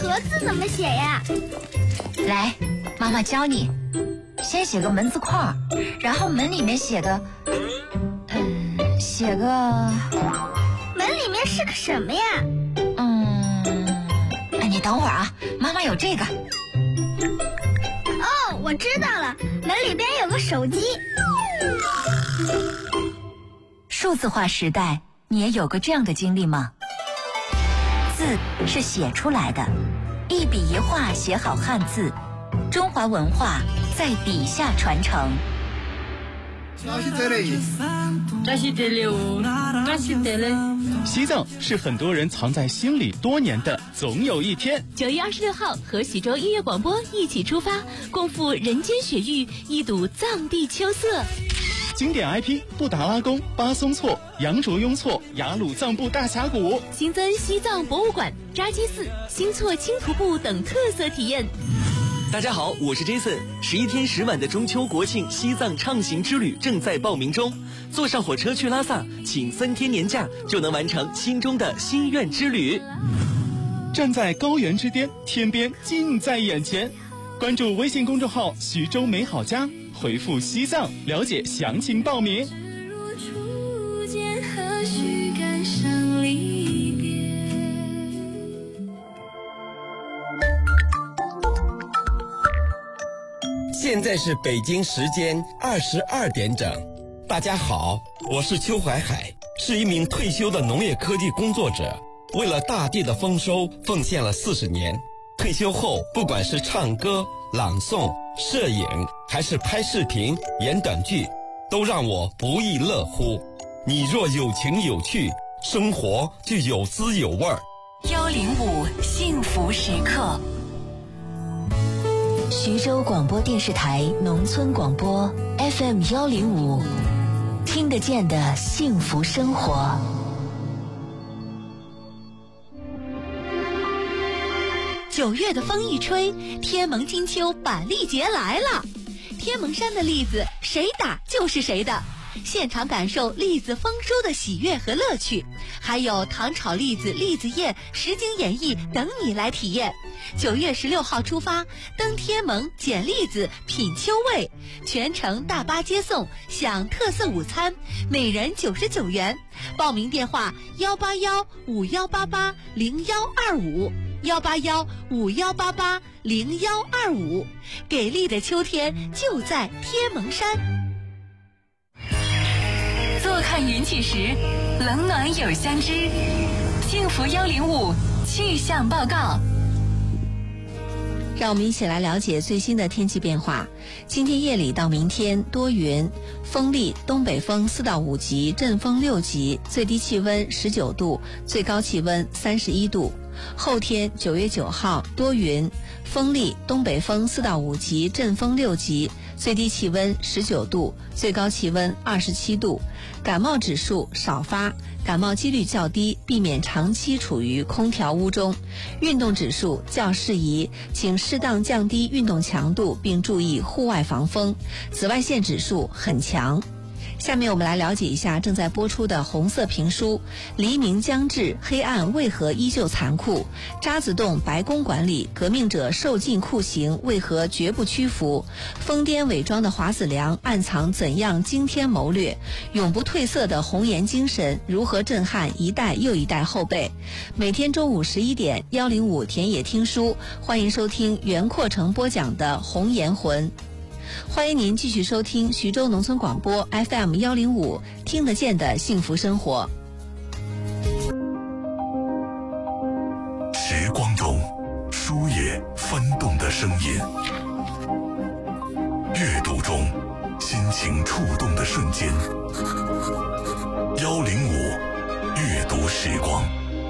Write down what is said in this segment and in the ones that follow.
盒子怎么写呀？ 来，妈妈教你。先写个门字框，然后门里面写个门里面是个什么呀？ 你等会儿啊，妈妈有这个。 哦，我知道了，门里边有个手机。 数字化时代，你也有个这样的经历吗？字是写出来的，一笔一画写好汉字，中华文化在底下传承。 西藏是很多人藏在心里多年的总有一天。 9月26号，和徐州音乐广播一起出发，共赴人间雪域，一睹藏地秋色。 经典 IP 布达拉宫、巴松措、羊卓雍措、雅鲁藏布大峡谷， 新增西藏博物馆、扎基寺、新措轻徒步等特色体验。 大家好，我是 Jason。11天10晚的中秋国庆西藏畅行之旅正在报名中，坐上火车去拉萨，请3天年假就能完成心中的心愿之旅。 站在高原之巅，天边近在眼前。关注微信公众号徐州美好家，回复西藏了解详情报名。 现在是北京时间22点整。大家好，我是邱怀海，是一名退休的农业科技工作者，为了大地的丰收奉献了40年。退休后，不管是唱歌、朗诵、摄影，还是拍视频、演短剧，都让我不亦乐乎。你若有情有趣，生活就有滋有味儿。 105幸福时刻。徐州广播电视台农村广播 FM 105，听得见的幸福生活。 9月的风一吹，天蒙金秋板栗节来了。天蒙山的栗子谁打就是谁的，现场感受栗子丰收的喜悦和乐趣，还有糖炒栗子、栗子宴、实景演绎等你来体验。9月16号出发，登天蒙捡栗子品秋味，全程大巴接送，享特色午餐，每人99元。报名电话18151880125，18151880125。给力的秋天就在天蒙山。 坐看云起时，冷暖有相知。幸福105气象报告。 让我们一起来了解最新的天气变化。今天夜里到明天多云，风力东北风4到5级，阵风6级，最低气温19度，最高气温31度。后天9月9号多云，风力东北风4到5级，阵风6级，最低气温19度，最高气温27度。感冒指数少发，感冒几率较低，避免长期处于空调屋中。运动指数较适宜，请适当降低运动强度，并注意户外防风。紫外线指数很强。下面我们来了解一下正在播出的红色评书《黎明将至，黑暗为何依旧残酷？渣滓洞白宫管理，革命者受尽酷刑，为何绝不屈服？疯癫伪装的华子良，暗藏怎样惊天谋略？永不褪色的红颜精神，如何震撼一代又一代后辈？每天中午11点，105田野听书，欢迎收听袁阔成播讲的《红颜魂》。欢迎您继续收听徐州农村广播 FM 105，听得见的幸福生活。 时光中书页翻动的声音，阅读中心情触动的瞬间。105阅读时光。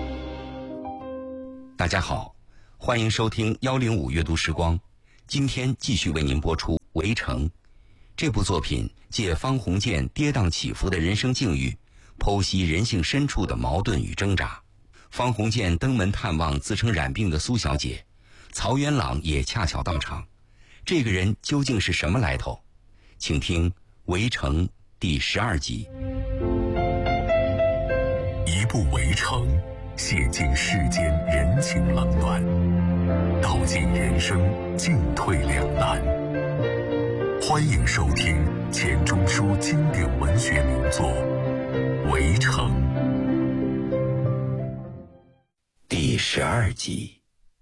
大家好，欢迎收听105阅读时光。今天继续为您播出《围城》这部作品，借方鸿渐跌宕起伏的人生境遇，剖析人性深处的矛盾与挣扎。方鸿渐登门探望自称染病的苏小姐，曹元朗也恰巧到场。这个人究竟是什么来头？请听《围城》第12集。 一部《围城》，写尽世间人情冷暖。 走进人生进退两难。欢迎收听钱钟书经典文学名作《围城》 第12集。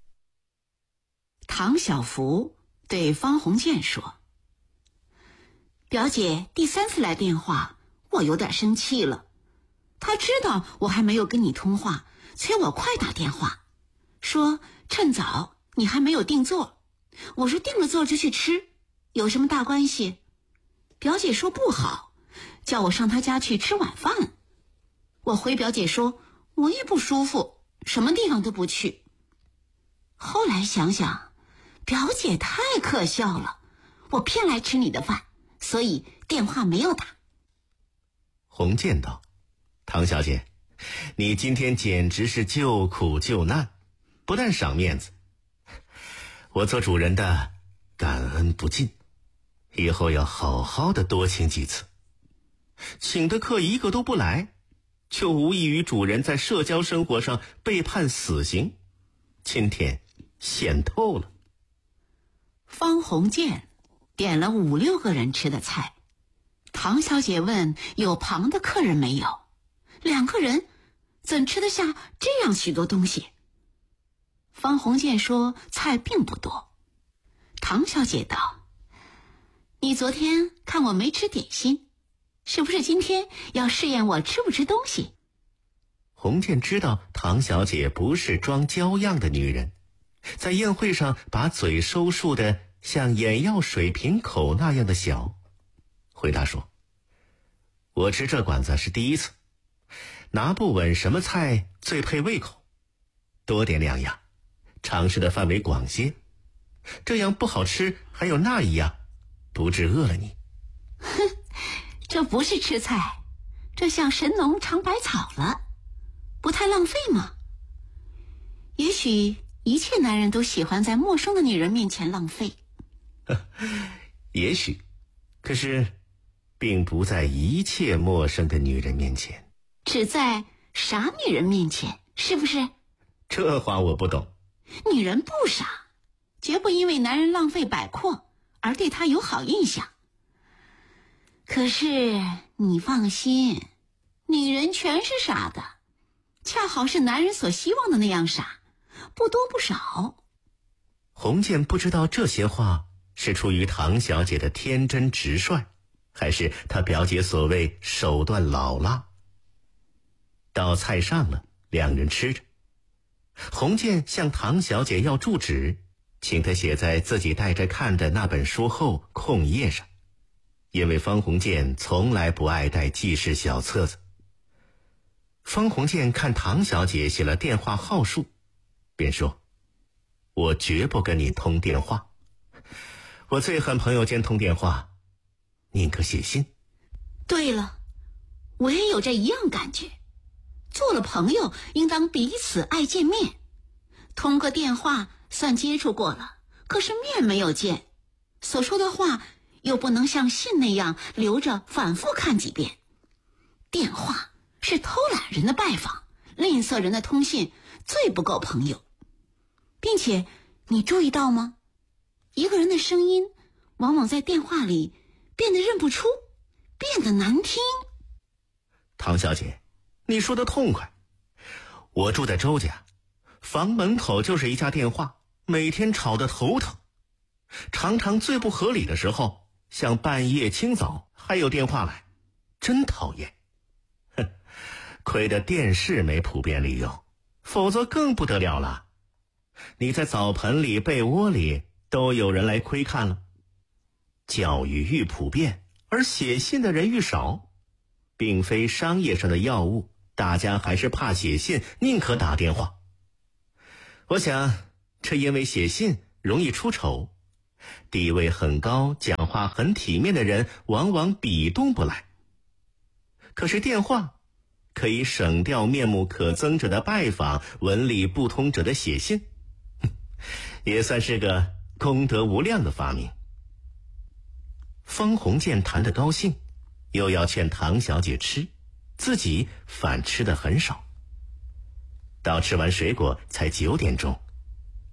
唐小福对方鸿渐说：“表姐第3次来电话，我有点生气了。她知道我还没有跟你通话，催我快打电话，说趁早，你还没有订座。我说订了座就去吃，有什么大关系？表姐说不好，叫我上她家去吃晚饭。我回表姐说我也不舒服，什么地方都不去。后来想想，表姐太可笑了，我偏来吃你的饭，所以电话没有打。” 鸿渐道：“唐小姐，你今天简直是救苦救难，不但赏面子，我做主人的感恩不尽，以后要好好的多请几次。请的客一个都不来，就无异于主人在社交生活上被判死刑。今天显透了。” 方鸿渐点了5、6个人吃的菜，唐小姐问有旁的客人没有，2个人怎吃得下这样许多东西？方鸿渐说菜并不多。唐小姐道：“你昨天看我没吃点心，是不是今天要试验我吃不吃东西？” 鸿渐知道唐小姐不是装娇样的女人，在宴会上把嘴收束的像眼药水瓶口那样的小，回答说：“我吃这馆子是第1次，拿不稳什么菜最配胃口，多点2样，尝试的范围广些，这样不好吃还有那一样，不致饿了你。” 哼，这不是吃菜，这像神农尝百草了，不太浪费吗？也许一切男人都喜欢在陌生的女人面前浪费。 也许，可是并不在一切陌生的女人面前。 只在傻女人面前，是不是？ 这话我不懂。 女人不傻，绝不因为男人浪费摆阔而对她有好印象。可是你放心，女人全是傻的，恰好是男人所希望的那样傻，不多不少。 鸿渐不知道这些话是出于唐小姐的天真直率，还是她表姐所谓手段老辣。到菜上了，2人吃着，鸿渐向唐小姐要住址，请她写在自己带着看的那本书后空页上，因为方鸿渐从来不爱带记事小册子。方鸿渐看唐小姐写了电话号数，便说：“我绝不跟你通电话，我最恨朋友间通电话，宁可写信。” 对了，我也有这一样感觉，做了朋友应当彼此爱见面，通个电话算接触过了，可是面没有见，所说的话又不能像信那样留着反复看几遍。电话是偷懒人的拜访，吝啬人的通信，最不够朋友。并且你注意到吗？一个人的声音往往在电话里变得认不出，变得难听。 唐小姐，你说的痛快。我住在周家，房门口就是一家电话，每天吵得头疼，常常最不合理的时候，像半夜清早还有电话来，真讨厌。哼，亏得电视没普遍利用，否则更不得了了。你在澡盆里、被窝里都有人来窥看了。教育愈普遍，而写信的人愈少，并非商业上的要务，大家还是怕写信，宁可打电话。我想，这因为写信容易出丑，地位很高、讲话很体面的人往往比动不来。可是电话可以省掉面目可憎者的拜访，文理不通者的写信，也算是个功德无量的发明。方鸿渐谈得高兴，又要劝唐小姐吃，自己反吃得很少。到吃完水果才9点钟，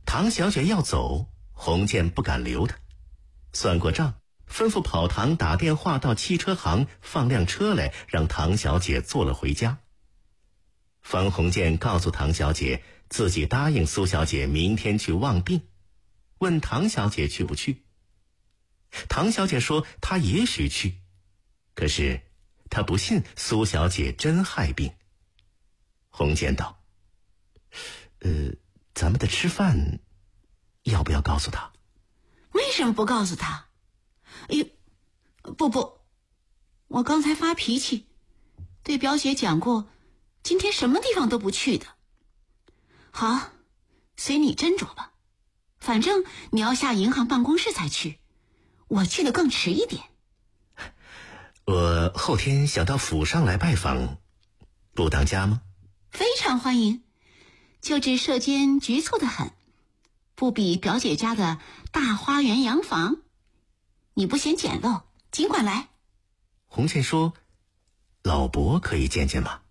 唐小姐要走，洪建不敢留她，算过账，吩咐跑堂打电话到汽车行放辆车来，让唐小姐坐了回家。方鸿渐告诉唐小姐，自己答应苏小姐明天去望病，问唐小姐去不去。唐小姐说她也许去，可是她不信苏小姐真害病。鸿渐道：咱们的吃饭要不要告诉她？ 为什么不告诉她？不，我刚才发脾气，对表姐讲过，今天什么地方都不去的。好，随你斟酌吧，反正你要下银行办公室才去，我去的更迟一点。 我后天想到府上来拜访，不当家吗？ 非常欢迎，就只舍间局促得很，不比表姐家的大花园洋房。你不嫌简陋，尽管来。 鸿渐说：老伯可以见见吗？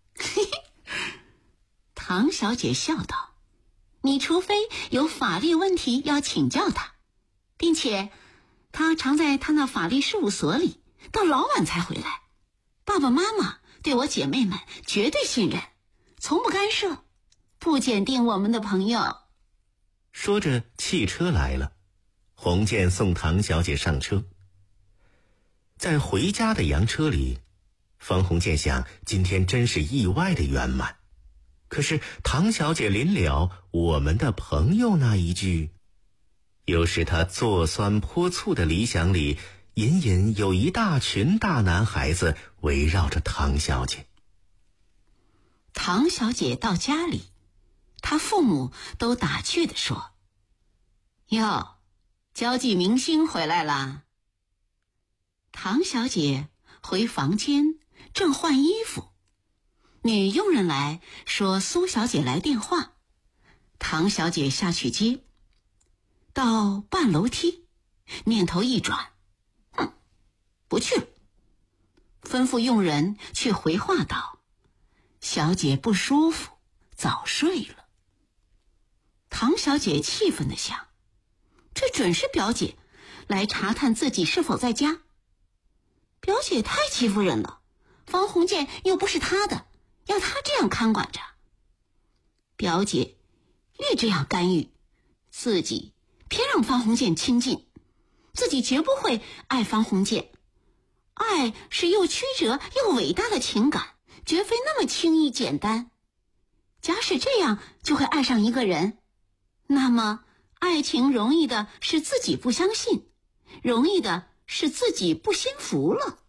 唐小姐笑道：你除非有法律问题要请教他，并且他常在他那法律事务所里，到老晚才回来。爸爸妈妈对我姐妹们绝对信任，从不干涉，不检定我们的朋友。 说着，汽车来了，鸿渐送唐小姐上车。在回家的洋车里，方鸿渐想，今天真是意外的圆满。可是唐小姐临了我们的朋友那一句，又使他做酸泼醋的理想里，隐隐有一大群大男孩子围绕着唐小姐。 唐小姐到家里，她父母都打趣地说：哟，交际明星回来啦。唐小姐回房间正换衣服，女佣人来说苏小姐来电话，唐小姐下去接，到半楼梯，念头一转，不去了，吩咐佣人去回话道：小姐不舒服，早睡了。唐小姐气愤地想，这准是表姐来查探自己是否在家。表姐太欺负人了，方鸿渐又不是她的，要她这样看管着。表姐越这样干预，自己偏让方鸿渐亲近，自己绝不会爱方鸿渐。爱是又曲折又伟大的情感，绝非那么轻易简单。假使这样就会爱上一个人，那么爱情容易的是自己不相信，容易的是自己不心服了。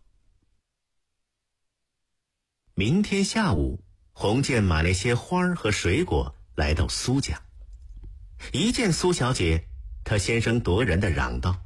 明天下午，鸿渐买了些花儿和水果来到苏家。一见苏小姐，他先声夺人地嚷道：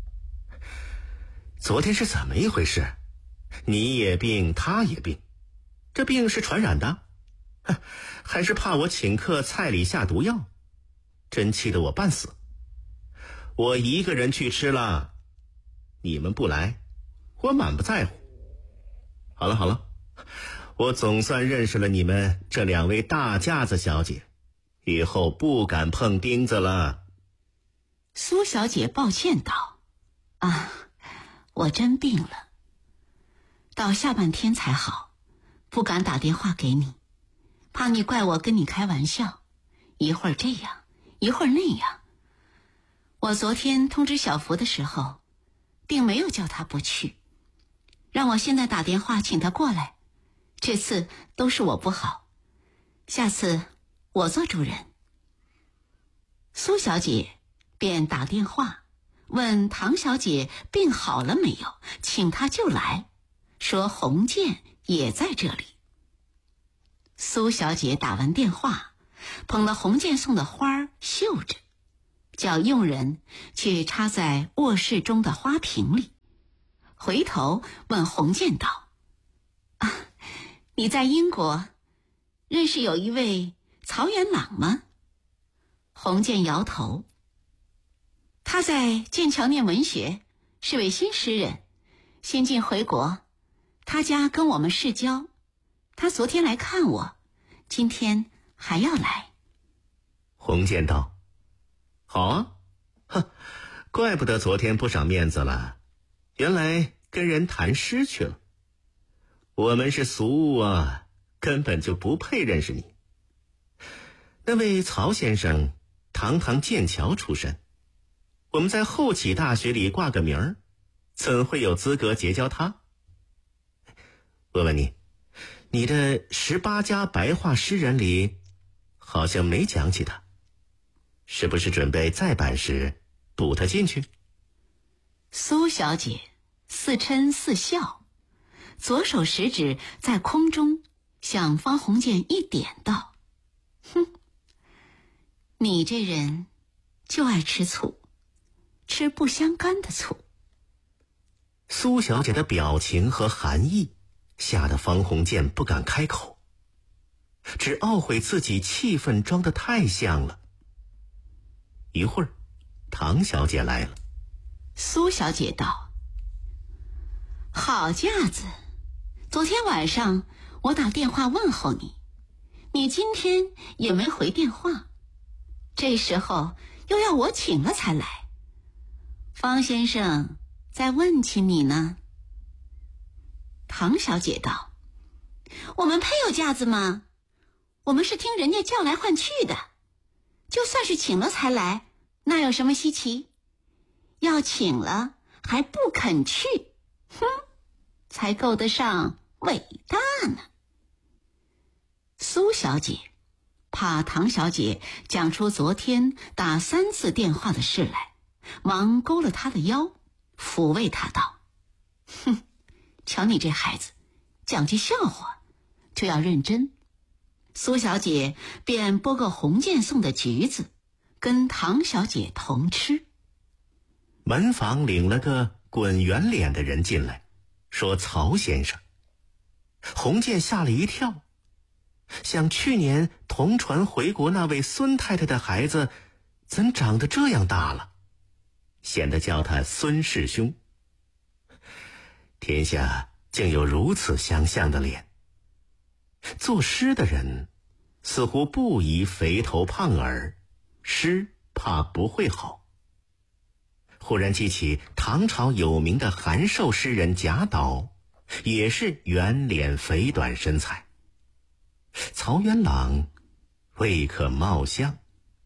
昨天是怎么一回事？你也病，他也病，这病是传染的？还是怕我请客菜里下毒药？真气得我半死。我一个人去吃了，你们不来，我满不在乎。好了，我总算认识了你们这两位大架子小姐，以后不敢碰钉子了。 苏小姐抱歉道：我真病了，到下半天才好，不敢打电话给你，怕你怪我跟你开玩笑，一会儿这样，一会儿那样。我昨天通知小福的时候，并没有叫他不去，让我现在打电话请他过来，这次都是我不好，下次我做主人。苏小姐便打电话问唐小姐病好了没有，请她就来，说鸿渐也在这里。苏小姐打完电话，捧了鸿渐送的花儿绣着，叫佣人去插在卧室中的花瓶里，回头问鸿渐道：你在英国认识有一位曹元朗吗？鸿渐摇头。他在剑桥念文学，是位新诗人，新近回国，他家跟我们世交，他昨天来看我，今天还要来。 鸿渐道： 好啊，哼，怪不得昨天不赏面子了，原来跟人谈诗去了。我们是俗物啊，根本就不配认识你。那位曹先生堂堂剑桥出身，我们在后启大学里挂个名儿，怎会有资格结交他？我问你，你的18家白话诗人里好像没讲起他，是不是准备再版时补他进去？ 苏小姐似嗔似笑，左手食指在空中向方鸿渐一点道：哼，你这人就爱吃醋，吃不相干的醋。 苏小姐的表情和含义吓得方鸿渐不敢开口，只懊悔自己气氛装得太像了。一会儿，唐小姐来了。 苏小姐道：好架子，昨天晚上我打电话问候你，你今天也没回电话，这时候又要我请了才来。方先生在问起你呢。唐小姐道：我们配有架子吗？我们是听人家叫来唤去的，就算是请了才来，那有什么稀奇？要请了还不肯去，哼，才够得上伟大呢。苏小姐怕唐小姐讲出昨天打3次电话的事来，忙勾了她的腰，抚慰她道：哼，瞧你这孩子，讲句笑话就要认真。苏小姐便剥个鸿渐送的橘子，跟唐小姐同吃。 门房领了个滚圆脸的人进来，说曹先生。鸿渐吓了一跳，想去年同船回国那位孙太太的孩子怎长得这样大了，显得叫他孙师兄。天下竟有如此相像的脸。作诗的人似乎不宜肥头胖耳，诗怕不会好。忽然记起唐朝有名的函授诗人贾岛，也是圆脸肥短身材。曹元朗未可貌相。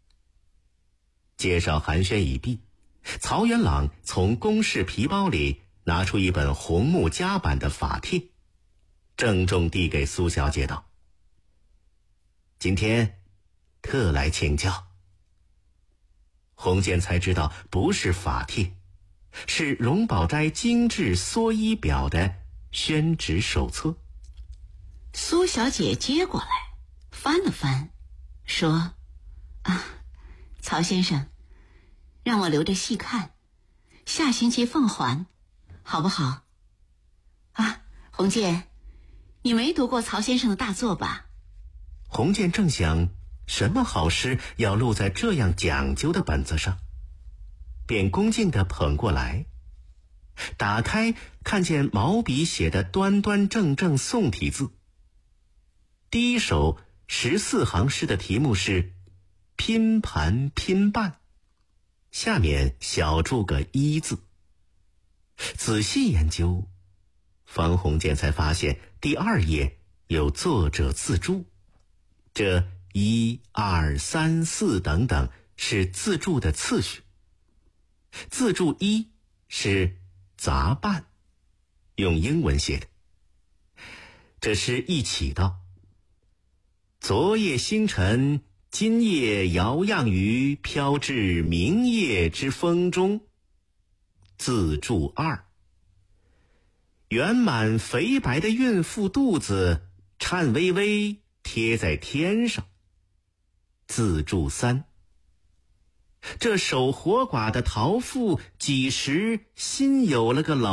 介绍寒暄已毕，曹元朗从公事皮包里拿出一本红木夹版的法帖，郑重递给苏小姐道：今天特来请教。鸿渐才知道不是法帖，是荣宝斋精致缩衣表的宣旨手册。 苏小姐接过来翻了翻，说：曹先生让我留着细看，下星期奉还好不好？鸿渐，你没读过曹先生的大作吧？ 鸿渐正想什么好诗要录在这样讲究的本子上，便恭敬地捧过来，打开看见毛笔写的端端正正宋体字。第一首14行诗的题目是拼盘拼半，下面小注个一字。仔细研究，方鸿渐才发现第2页有作者自注，这1、2、3、4等等是自注的次序。自注1是杂半，用英文写的。这诗一起道：昨夜星辰，今夜摇漾于飘至明夜之风中。自注2，圆满肥白的孕妇肚子颤巍巍贴在天上。自注3，这守活寡的陶妇几时心有了个老